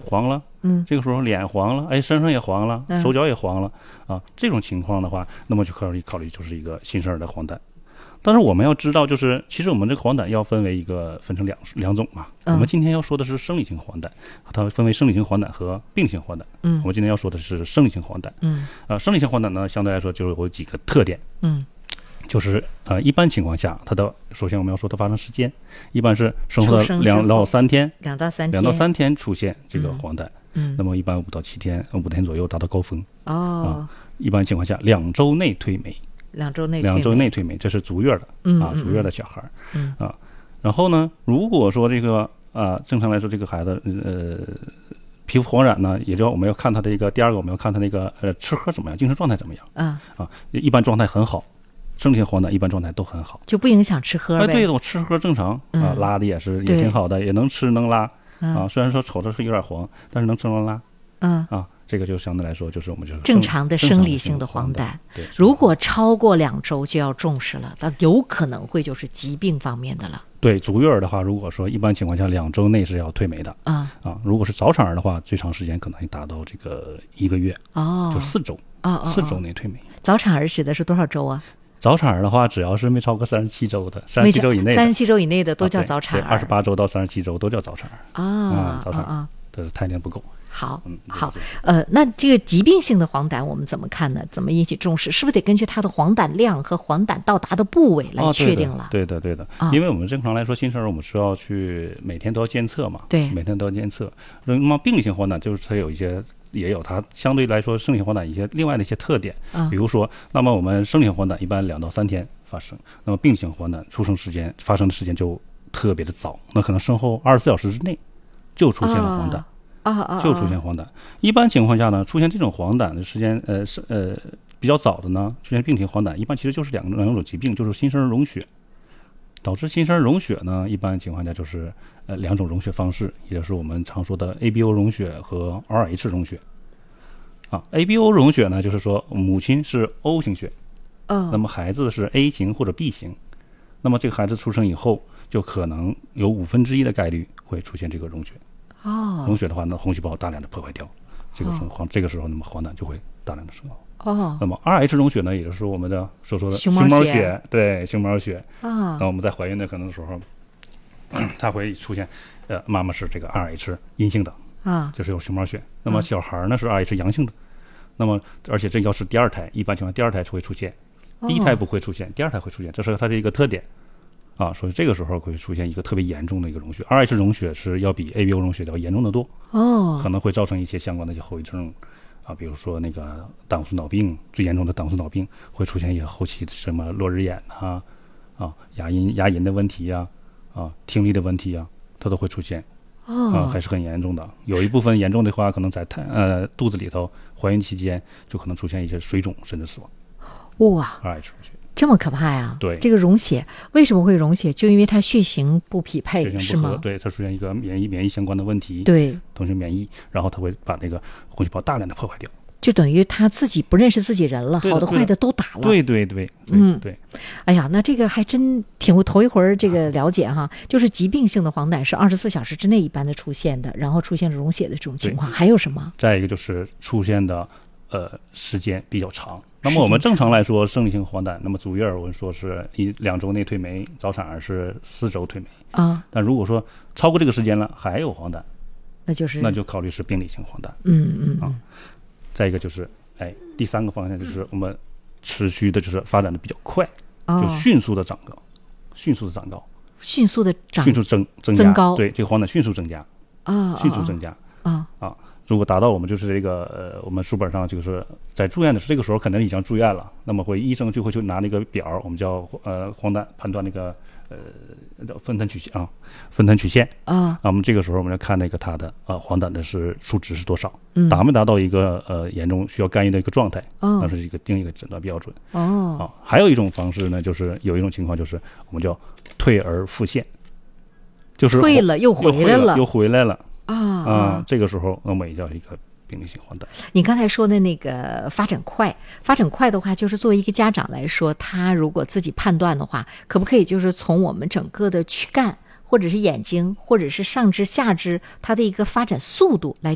黄了，这个时候脸黄了，哎，身上也黄了，手脚也黄了啊，这种情况的话，那么就考虑就是一个新生儿的黄疸。但是我们要知道，就是其实我们这个黄疸要分成两种嘛。我们今天要说的是生理性黄疸，它分为生理性黄疸和病理性黄疸。我们今天要说的是生理性黄疸。生理性黄疸呢，相对来说就有几个特点。就是一般情况下，首先我们要说它发生时间，一般是生后的2到3天出现这个黄疸。那么一般5到7天，5天左右达到高峰。一般情况下2周内退梅。2周内退梅，这是足月的足月的小孩然后呢，如果说这个正常来说这个孩子皮肤黄疸呢，也就我们要看他的一个第二个，我们要看他那个吃喝怎么样，精神状态怎么样一般状态很好，生理性黄疸一般状态都很好， 就不影响吃喝呗。 对的，我吃喝正常拉的也挺好的，也能吃能拉虽然说瞅着是有点黄，但是能吃能拉这个就相对来说就是我们就是正常的生理性的黄疸。如果超过2周就要重视了，它有可能会就是疾病方面的了。 对，足月儿的话，如果说一般情况下2周内是要退梅的如果是早产儿的话，最长时间可能会达到这个1个月就4周4周内退梅。 早产儿指的是多少周啊？ 早产儿的话，只要是没超过37周的，37周以内的 ，37周以内的都叫早产儿。 28周到37周都叫早产儿早产儿的胎年不够。 好，那这个疾病性的黄疸我们怎么看呢？怎么引起重视？是不是得根据它的黄疸量和黄疸到达的部位来确定了？ 对的，因为我们正常来说，新生儿我们需要去每天都要监测嘛， 对， 每天都要监测。那么病理性黄疸就是它也有它相对来说生理性黄疸一些另外的一些特点，比如说，那么我们生理性黄疸一般2到3天发生，那么病理性黄疸发生的时间就特别的早，那可能生后24小时之内就出现了黄疸。就出现黄疸。一般情况下呢，出现这种黄疸的时间比较早的呢，出现病理性黄疸，一般其实就是两种疾病，就是新生儿溶血。导致新生儿溶血呢，一般情况下就是2种溶血方式，也就是我们常说的 ABO 溶血和 RH 溶血。ABO 溶血呢，就是说母亲是 O 型血，那么孩子是 A 型或者 B 型，那么这个孩子出生以后，就可能有1/5的概率会出现这个溶血。溶血的话，那红细胞大量的破坏掉，这个时候那么黄疸就会大量的升高。那么 RH 溶血呢，也就是我们的所说的熊猫血，对，熊猫血那我们在怀孕的可能时候，它会出现妈妈是这个 RH 阴性的就是有熊猫血。那么小孩呢是 RH 阳性的，那么而且这要是第二胎，一般情况第二胎会出现，第一胎不会出现，第二胎会出现，这是它的一个特点。所以这个时候会出现一个特别严重的一个溶血 ，RH 溶血是要比 ABO 溶血要严重的多可能会造成一些相关的一些后遗症比如说那个胆固醇脑病，最严重的胆固醇脑病会出现一些后期的什么落日眼牙龈的问题听力的问题它都会出现还是很严重的。有一部分严重的话，可能在肚子里头怀孕期间就可能出现一些水肿甚至死亡。 哇 ，RH 溶血。 这么可怕呀！ 对， 这个溶血为什么会溶血？就因为它血型不匹配，是吗？ 对，它出现一个免疫相关的问题， 对， 同时免疫，然后它会把那个红细胞大量的破坏掉， 就等于他自己不认识自己人了，好的坏的都打了。 对， 哎呀，那这个还真挺头一回这个了解哈，就是疾病性的黄疸是24小时之内一般的出现的，然后出现溶血的这种情况，还有什么？ 再一个就是出现的时间比较长。那么我们正常来说，生理性黄疸，那么足月儿我们说是2周内退梅，早产儿是4周退梅但如果说超过这个时间了还有黄疸，那就考虑是病理性黄疸。再一个就是第三个方向就是我们持续的就是发展的比较快，就迅速的长高，迅速增高，对，这个黄疸迅速增加如果达到我们就是这个我们书本上就是在住院的时候，这个时候可能已经住院了，那么医生就会去拿那个表，我们叫黄疸判断那个分摊曲线我们这个时候我们要看那个它的黄疸的数值是多少，达没达到一个严重需要干预的一个状态，那是定一个诊断标准。还有一种方式呢，就是有一种情况就是我们叫退而复现，就是退了又回来了。这个时候我们也叫一个病理性黄疸。 你刚才说的那个发展快的话，就是作为一个家长来说，他如果自己判断的话，可不可以就是从我们整个的躯干或者是眼睛或者是上肢下肢它的一个发展速度来